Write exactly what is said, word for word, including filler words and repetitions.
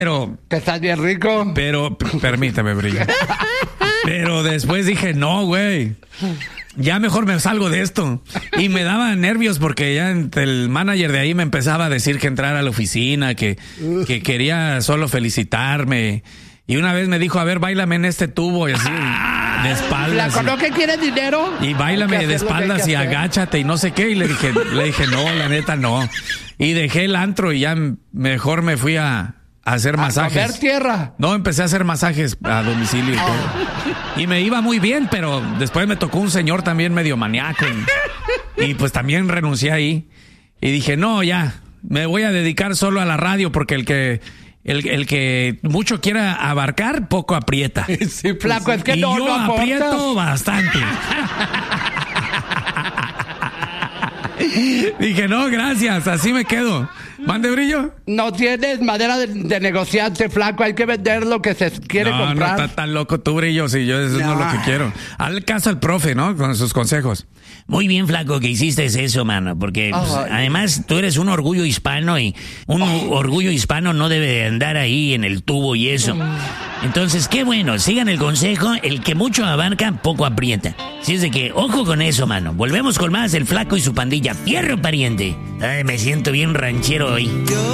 Pero... ¿Que estás bien rico? Pero, p- permítame, Brillo. Pero después dije, no, güey. Ya mejor me salgo de esto. Y me daba nervios porque ya el manager de ahí me empezaba a decir que entrara a la oficina, que, que quería solo felicitarme. Y una vez me dijo, a ver, báilame en este tubo y así, de espaldas. ¿Flaco, no que quieres dinero? Y báilame Hay que de hacer lo que hay espaldas que y hacer. agáchate y no sé qué. Y le dije, le dije, no, la neta no. Y dejé el antro y ya mejor me fui a, a hacer A masajes. comer tierra. No, empecé a hacer masajes a domicilio y todo. Y me iba muy bien, pero después me tocó un señor también medio maníaco. Y, y pues también renuncié ahí. Y dije, no, ya, me voy a dedicar solo a la radio porque el que... El, el que mucho quiera abarcar, poco aprieta. Sí, flaco, es que y no, yo no aportas. aprieto bastante. Dije, no, gracias, así me quedo. ¿Mande, Brillo? No tienes madera de, de negociante, flaco. Hay que vender lo que se quiere no, comprar. no, está tan loco tú, Brillo, si yo eso no. no es lo que quiero. Hazle caso al profe, ¿no? Con sus consejos. Muy bien, flaco, que hiciste eso, mano, porque pues, Ay. además tú eres un orgullo hispano y un orgullo hispano no debe de andar ahí en el tubo y eso. Entonces, qué bueno, sigan el consejo, el que mucho abarca, poco aprieta. Si es de que, ojo con eso, mano. Volvemos con más El Flaco y su pandilla. ¡Fierro, pariente! Ay, me siento bien ranchero hoy.